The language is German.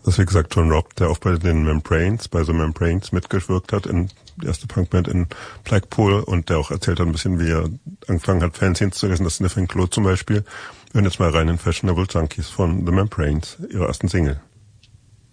Das ist wie gesagt John Robb, der auch bei The Membranes mitgewirkt hat, in die erste Punkband in Blackpool, und der auch erzählt hat ein bisschen, wie er angefangen hat, Fanzines zu lesen, das Sniffing Claude zum Beispiel. Wir hören jetzt mal rein in Fashionable Junkies von The Membranes, ihrer ersten Single.